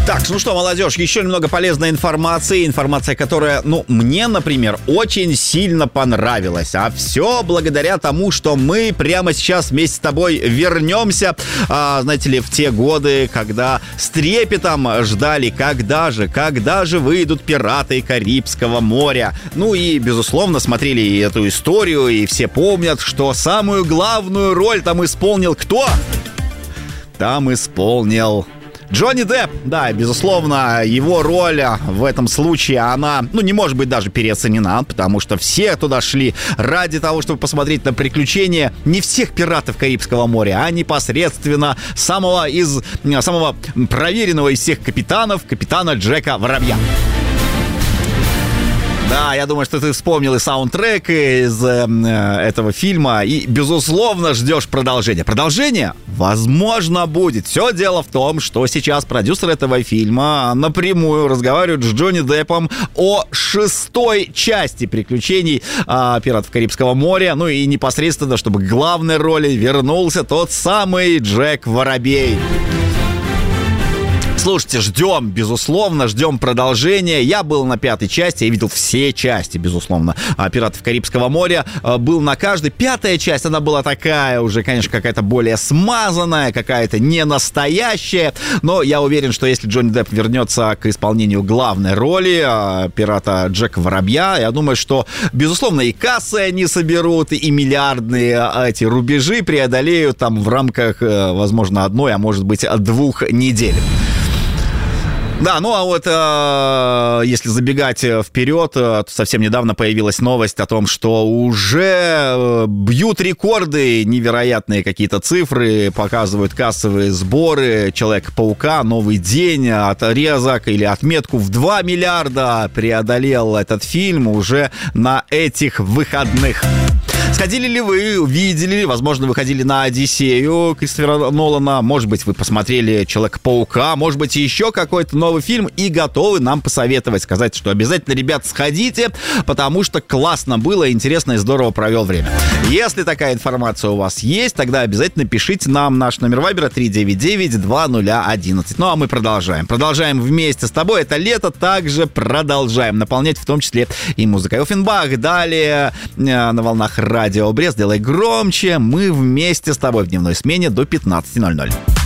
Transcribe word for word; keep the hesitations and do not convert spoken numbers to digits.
Так, ну что, молодежь, еще немного полезной информации. Информация, которая, ну, мне, например, очень сильно понравилась. А все благодаря тому, что мы прямо сейчас вместе с тобой вернемся, а, знаете ли, в те годы, когда с трепетом ждали, когда же, когда же выйдут «Пираты Карибского моря». Ну и, безусловно, смотрели и эту историю, и все помнят, что самую главную роль там исполнил кто? Там исполнил... Джонни Депп, да, безусловно, его роль в этом случае, она, ну, не может быть даже переоценена, потому что все туда шли ради того, чтобы посмотреть на приключения не всех пиратов Карибского моря, а непосредственно самого из, самого проверенного из всех капитанов, капитана Джека Воробья. Да, я думаю, что ты вспомнил и саундтрек из э, этого фильма, и, безусловно, ждешь продолжения. Продолжение, возможно, будет. Все дело в том, что сейчас продюсер этого фильма напрямую разговаривает с Джонни Деппом о шестой части приключений э, «Пиратов Карибского моря». Ну и непосредственно, чтобы к главной роли вернулся тот самый Джек Воробей. Слушайте, ждем, безусловно, ждем продолжения. Я был на пятой части, я видел все части, безусловно, «Пиратов Карибского моря». Был на каждой. Пятая часть, она была такая уже, конечно, какая-то более смазанная, какая-то не настоящая. Но я уверен, что если Джонни Депп вернется к исполнению главной роли пирата Джека Воробья, я думаю, что, безусловно, и кассы они соберут, и миллиардные эти рубежи преодолеют там в рамках, возможно, одной, а может быть, двух недель. Да, ну а вот э, если забегать вперед, то совсем недавно появилась новость о том, что уже бьют рекорды, невероятные какие-то цифры, показывают кассовые сборы Человека-паука, новый день, отрезок или отметку в два миллиарда преодолел этот фильм уже на этих выходных. Сходили ли вы, видели, возможно, вы ходили на «Одиссею» Кристофера Нолана, может быть, вы посмотрели «Человека-паука», может быть, еще какой-то новый фильм и готовы нам посоветовать, сказать, что обязательно, ребят, сходите, потому что классно было, интересно и здорово провел время. Если такая информация у вас есть, тогда обязательно пишите нам. Наш номер вайбера три девять девять два ноль один один. Ну, а мы продолжаем. Продолжаем вместе с тобой. Это лето, также продолжаем наполнять в том числе и музыкой. Оффенбах, далее на волнах радио Брест. Делай громче. Мы вместе с тобой в дневной смене до пятнадцати ноль ноль.